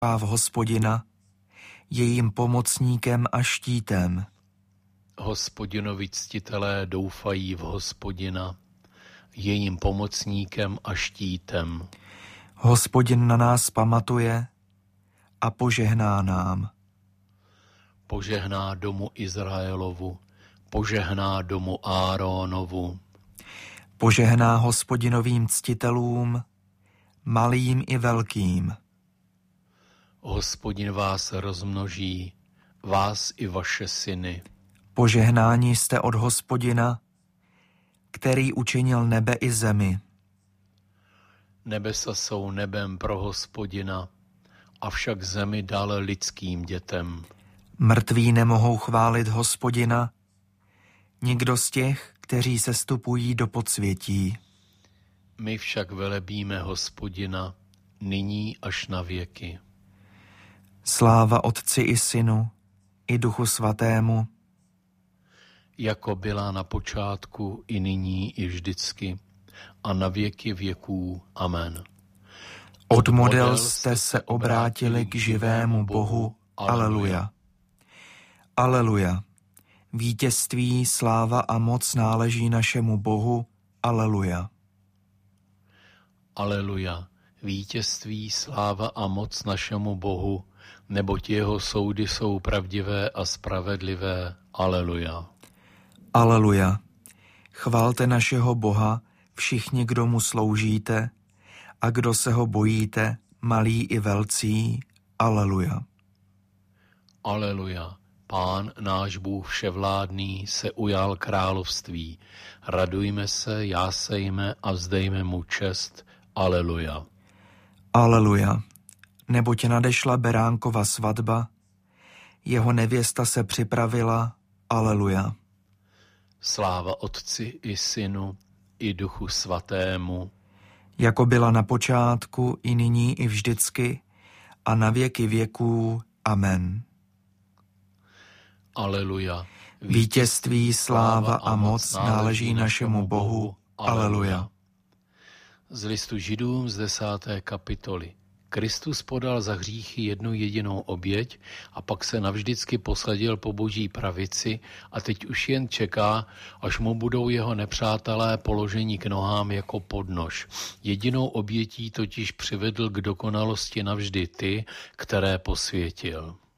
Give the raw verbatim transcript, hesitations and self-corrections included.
v Hospodina, jejím pomocníkem a štítem. Hospodinovi ctitelé doufají v Hospodina, jejím pomocníkem a štítem. Hospodin na nás pamatuje a požehná nám. Požehná domu Izraelovu, požehná domu Áronovu. Požehná Hospodinovým ctitelům, malým i velkým. Hospodin vás rozmnoží, vás i vaše syny. Požehnáni jste od Hospodina, který učinil nebe i zemi. Nebesa jsou nebem pro Hospodina, avšak zemi dal lidským dětem. Mrtví nemohou chválit Hospodina, nikdo z těch, kteří sestupují do podsvětí. My však velebíme Hospodina, nyní až na věky. Sláva Otci i Synu, i Duchu Svatému, jako byla na počátku, i nyní, i vždycky, a na věky věků. Amen. Od model jste se obrátili k živému Bohu. Aleluja. Aleluja. Vítězství, sláva a moc náleží našemu Bohu. Aleluja. Aleluja. Vítězství, sláva a moc našemu Bohu, neboť jeho soudy jsou pravdivé a spravedlivé. Aleluja. Aleluja. Chvalte našeho Boha, všichni, kdo mu sloužíte, a kdo se ho bojíte, malí i velcí. Aleluja. Aleluja. Pán náš Bůh vševládný se ujal království. Radujme se, jásejme a vzdejme mu čest. Aleluja. Aleluja. Neboť nadešla beránkova svatba, jeho nevěsta se připravila. Aleluja. Sláva Otci i Synu, i Duchu Svatému, jako byla na počátku, i nyní, i vždycky, a na věky věků. Amen. Aleluja. Vítězství, sláva a moc náleží našemu Bohu. Aleluja. Z listu Židům z desáté kapitoly. Kristus podal za hříchy jednu jedinou oběť a pak se navždycky posadil po boží pravici a teď už jen čeká, až mu budou jeho nepřátelé položeni k nohám jako podnož. Jedinou obětí totiž přivedl k dokonalosti navždy ty, které posvětil.